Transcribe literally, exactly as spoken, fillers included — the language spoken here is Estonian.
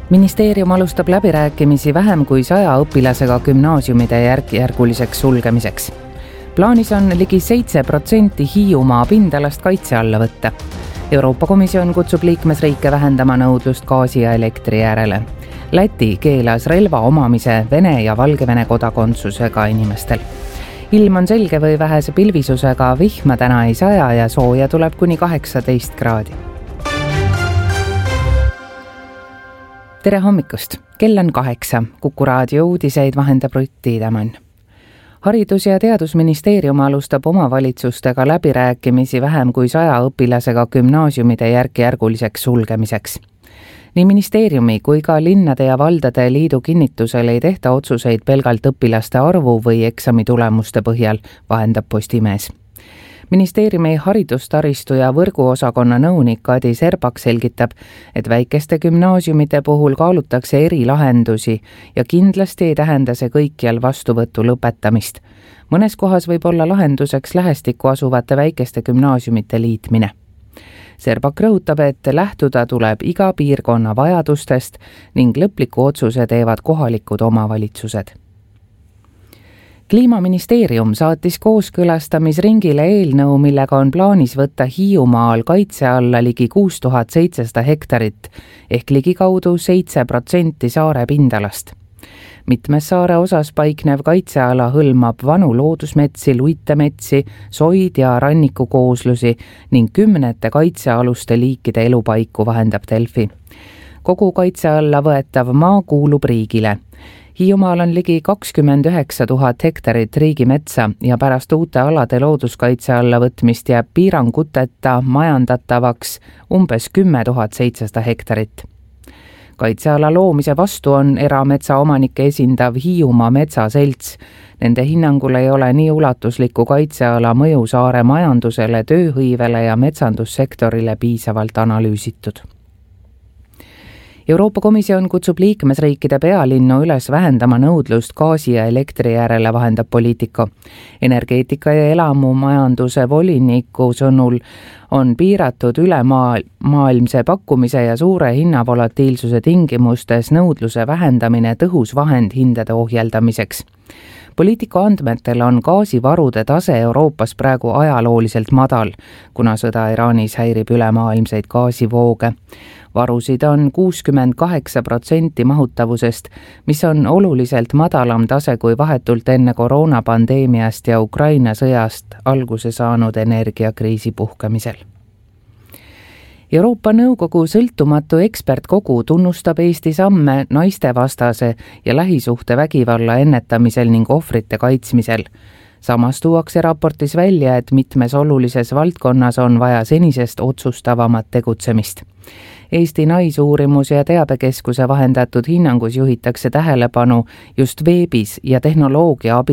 Ministeerium alustab läbirääkimisi vähem kui saja õpilasega gümnaasiumide järk-järguliseks sulgemiseks. Plaanis on ligi seitse protsenti Hiiumaa pindalast kaitse alla võtta. Euroopa Komisjon kutsub liikmesriike vähendama nõudlust gaasi ja elektri järele. Läti keelas relva omamise Vene ja Valgevene kodakondsusega inimestel. Ilm on selge või vähese pilvisusega, vihma täna ei saja ja sooja tuleb kuni kaheksateist kraadi. Tere hommikust! Kell on kaheksa. Kuku raadio uudiseid vahendab Rutt Tiidemann. Haridus- ja Teadusministeerium alustab omavalitsustega läbirääkimisi vähem kui saja õpilasega gümnaasiumide järk-järguliseks sulgemiseks. Nii ministeeriumi kui ka linnade ja valdade liidu kinnitusel ei tehta otsuseid pelgalt õpilaste arvu või eksami tulemuste põhjal, vahendab Postimees. Ministeeriumi haridustaristu ja võrguosakonna nõunik Adi Serbak selgitab, et väikeste gümnaasiumite puhul kaalutakse eri lahendusi ja kindlasti ei tähenda see kõikjal vastuvõtu lõpetamist. Mõnes kohas võib olla lahenduseks lähestikku asuvate väikeste gümnaasiumite liitmine. Serbak rõhutab, et lähtuda tuleb iga piirkonna vajadustest ning lõpliku otsuse teevad kohalikud omavalitsused. Kliimaministeerium saatis kooskõlastamisringile eelnõu, millega on plaanis võtta Hiiumaal kaitse alla ligi kuus tuhat seitsesada hektarit ehk ligikaudu seitse protsenti saare pindalast. Mitmes saare osas paiknev kaitseala hõlmab vanu loodusmetsi, luitemetsi, soid ja rannikukooslusi ning kümnete kaitsealuste liikide elupaiku, vahendab Delfi. Kogu kaitse alla võetav maa kuulub riigile. Hiiumaal on ligi kakskümmend üheksa tuhat hektarit riigimetsa ja pärast uute alade looduskaitse alla võtmist jääb piiranguteta majandatavaks umbes kümme tuhat seitsesada hektarit. Kaitseala loomise vastu on erametsaomanike esindav Hiiumaa metsaselts. Nende hinnangul ei ole nii ulatusliku kaitseala mõju saare majandusele, tööhõivele ja metsandussektorile piisavalt analüüsitud. Euroopa Komisjon kutsub liikmesriikide pealinnu üles vähendama nõudlust gaasi ja elektri järele, vahendab Politico. Energeetika ja elamumajanduse voliniku sõnul on piiratud ülemaailmse pakkumise ja suure hinnavolatiilsuse tingimustes nõudluse vähendamine tõhus vahend hindade ohjeldamiseks. Politico andmetel on gaasivarude tase Euroopas praegu ajalooliselt madal, kuna sõda Iraanis häirib ülemaailmseid gaasivooge. Varusid on kuuskümmend kaheksa protsenti mahutavusest, mis on oluliselt madalam tase kui vahetult enne koroonapandeemiast ja Ukraina sõjast alguse saanud energiakriisi puhkemisel. Euroopa Nõukogu sõltumatu ekspertkogu tunnustab Eesti samme naistevastase ja lähisuhte vägivalla ennetamisel ning ohvrite kaitsmisel. Samas tuuakse raportis välja, et mitmes olulises valdkonnas on vaja senisest otsustavamat tegutsemist. Eesti Naisuurimus- ja Teabekeskuse vahendatud hinnangus juhitakse tähelepanu just veebis ja tehnoloogia abil